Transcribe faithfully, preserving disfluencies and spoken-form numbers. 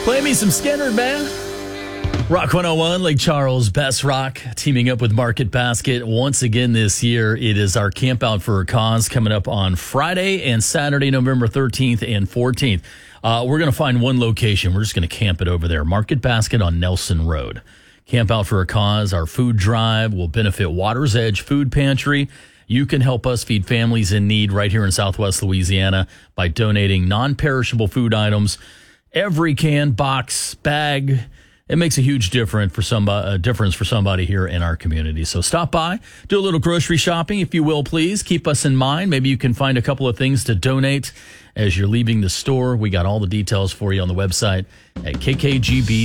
Play me some Skynyrd, man. Rock one oh one, Lake Charles, Best Rock, teaming up with Market Basket. Once again this year, it is our Camp Out for a Cause coming up on Friday and Saturday, November thirteenth and fourteenth. Uh, we're going to find one location. We're just going to camp it over there. Market Basket on Nelson Road. Camp Out for a Cause. Our food drive will benefit Water's Edge Food Pantry. You can help us feed families in need right here in Southwest Louisiana by donating non-perishable food items. Every can, box, bag, it makes a huge difference for somebody, a difference for somebody here in our community. So stop by, do a little grocery shopping, if you will, please. Keep us in mind. Maybe you can find a couple of things to donate as you're leaving the store. We got all the details for you on the website at k k g b